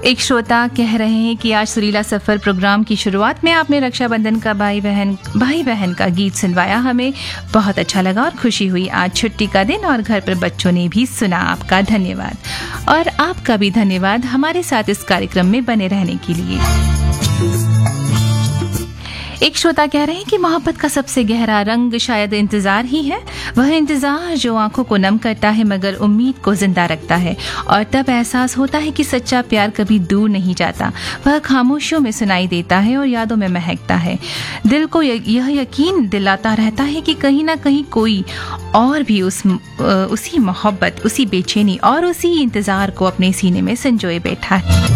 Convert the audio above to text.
एक श्रोता कह रहे हैं कि आज सुरीला सफ़र प्रोग्राम की शुरुआत में आपने रक्षाबंधन का भाई बहन का गीत सुनवाया, हमें बहुत अच्छा लगा और खुशी हुई। आज छुट्टी का दिन और घर पर बच्चों ने भी सुना, आपका धन्यवाद। और आपका भी धन्यवाद हमारे साथ इस कार्यक्रम में बने रहने के लिए। एक श्रोता कह रहे हैं कि मोहब्बत का सबसे गहरा रंग शायद इंतज़ार ही है, वह इंतज़ार जो आंखों को नम करता है मगर उम्मीद को जिंदा रखता है, और तब एहसास होता है कि सच्चा प्यार कभी दूर नहीं जाता, वह खामोशियों में सुनाई देता है और यादों में महकता है। दिल को यह यकीन दिलाता रहता है कि कहीं ना कहीं कोई और भी उसी मोहब्बत, उसी बेचैनी और उसी इंतज़ार को अपने सीने में संजोए बैठा है।